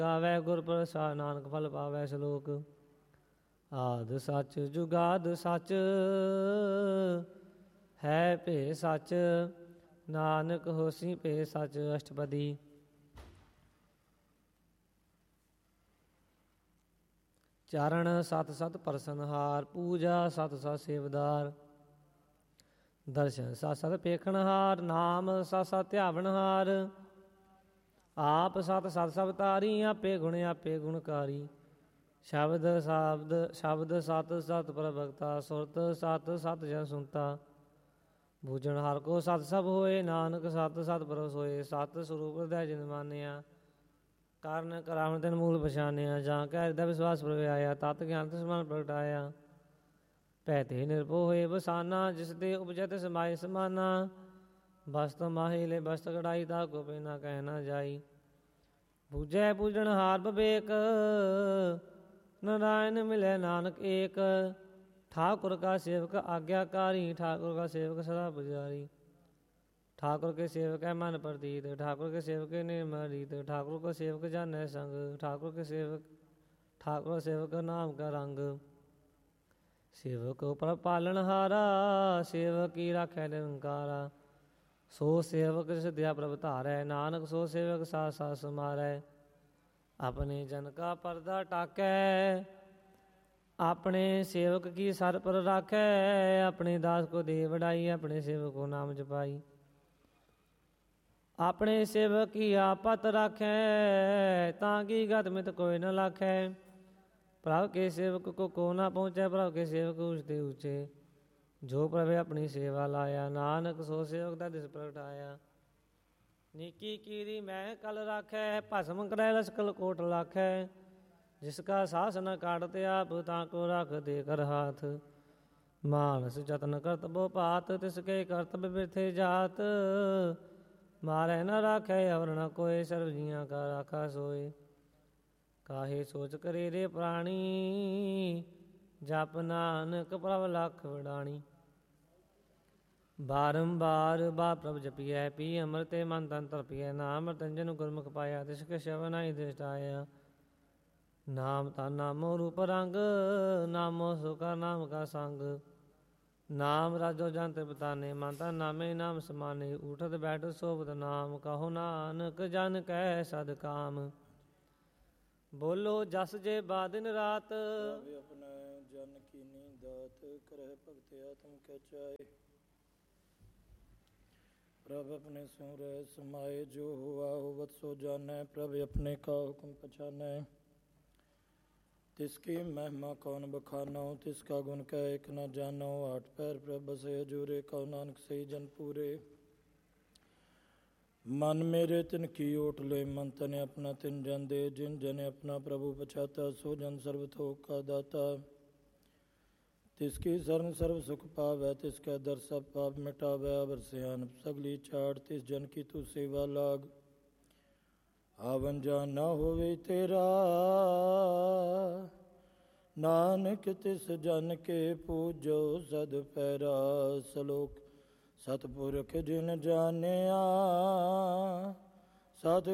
ਗਾਵੈ ਗੁਰ ਪ੍ਰਸਾਦ ਨਾਨਕ ਫਲ ਪਾਵੈ ਸ਼ਲੋਕ। ਆਦਿ ਸੱਚ ਜੁਗਾਦ ਸੱਚ ਹੈ ਭੇ ਸੱਚ, ਨਾਨਕ ਹੋਸੀ ਭੇ ਸੱਚ। ਅਸ਼ਟਪਦੀ। ਚਾਰਣ ਸਤ ਸਤ ਪਰਸਨਹਾਰ, ਪੂਜਾ ਸਤ ਸਤ ਸੇਵਦਾਰ। ਦਰਸ਼ਨ ਸਤ ਸਤ ਪੇਖਣਹਾਰ, ਨਾਮ ਸਤ ਸਤ ਧਿਆਵਣਹਾਰ। ਆਪ ਸਤ ਸਤ ਸਵਤਾਰੀ, ਆਪੇ ਗੁਣ ਆਪੇ ਗੁਣਕਾਰੀ। ਸ਼ਬਦ ਸਤ ਸਤ ਪ੍ਰਭਗਤਾ, ਸੁਰਤ ਸਤ ਸਤ ਜਨ ਸੁਨਤਾ। ਬੂਝਣ ਹਰ ਕੋ ਸਤ ਸਭ ਹੋਏ, ਨਾਨਕ ਸਤ ਸਤ ਪ੍ਰਭ ਸੋਏ। ਸਤ ਸਰੂਪ ਹਿਰਦੈ ਜਿਨ ਮਾਨਿਆ, ਕਾਰਨ ਕਰਾਵਣ ਤਿਨ ਮੂਲ ਪਛਾਨਿਆ। ਜਾਂ ਕੈ ਹਿਰਦੈ ਵਿਸ਼ਵਾਸ ਪ੍ਰਗਟਾਇਆ, ਤਤ ਗਿਆਨ ਤਿਸ ਮਨ ਪ੍ਰਗਟਾਇਆ। ਭੈ ਤੇ ਨਿਰਭਉ ਹੋਏ ਬਸਾਨਾ, ਜਿਸ ਤੇ ਉਪਜੈ ਤਿਸ ਮਾਹਿ ਸਮਾਨਾ। ਬਸਤ ਮਾਹੀ ਲੈ ਬਸਤ ਕਢਾਈ, ਤਾ ਕੋ ਪੈ ਨਾ ਕਹਿ ਨਾ ਜਾਈ। ਬੂਝੈ ਪੂਜਣ ਹਾਰ ਬਵੇਕ, ਨਾਰਾਇਣ ਮਿਲੈ ਨਾਨਕ ਏਕ। ठाकुर का सेवक आज्ञाकारी, ठाकुर का सेवक सदा पुजारी। ठाकुर के सेवक है मन प्रतीत, ठाकुर के सेवक निर्मल रीत। ठाकुर को सेवक जानै संग, ठाकुर सेवक नाम का रंग। सेवक पर पालनहारा, सेवक की राखै निरंकारा। सो सेवक जिस दया प्रभ धारै, नानक सो सेवक साथ साथ समारै। अपने जन का पर्दा टाकै, अपने सेवक की सर पर राखै। अपने दास को दे बढ़ाई, अपने सेवक को नाम जपाई। अपने सेवक की आपत राखै, ताकि गत मित कोई न लाखै। प्रभु के सेवक को ना पहुँचै, प्रभु के सेवक ऊँचते ऊँचे। जो प्रभु अपनी सेवा लाया, नानक सो सेवक दा दिस प्रगटाया। नीकी कीरी मैं कल राखै, भस्म करै लसकल कोट लाखै। जिसका सास न काटते आप, ताको रख दे कर हाथ। मानस जतन करत बो पात, तिसके कर्तव्य बिरथे जात। मारै न राखै अवर न कोय, सर्व जियां का राखा सोए। काहे सोच करे रे प्राणी, जप नानक प्रभ लख वडाणी। बारंबार बा प्रभ जपिਐ, पी अमृते मन तन तरपिਐ। नाम मृतंजन गुरमुख पाया, तिसके शवन आई दृष्ट आया। नाम ता नामो रूप रंग, नामो सुखा नाम का संग। नाम राजो जंत बताने, माता नामे नाम समाने। उठत बैठत सोबत नाम, कहो नानक जन कै सद काम। बोलो जस जे बादिन रात, अपने जन की नींदात। करह भगत आत्म कै चाय, प्रभ अपने सो रह समाए। जो हुआ होवत सो जानै, प्रभ अपने का हुक्म पछानै। तिसकी महिमा कौन बखानो, तिसका गुण कह एक न जानो। आठ पैर प्रभ बसे अजूरे, कहो नानक सही जन पूरे। मन मेरे तिन की ओट ले, मन तने अपना तिन जन दे। जिन जने अपना प्रभु पछाता, सो जन सर्वथोक का दाता। तिसकी शरण सर्व सुख पावै, तिसका दर सब पाप मिटावै। अवर सियान सगली चाड़, तिस जन की तू सेवा लाग। आवन जान न होवे तेरा, नानक तिस जन के पूजो सद पैरा। सलोक सतपुरख जिन जानिया, सत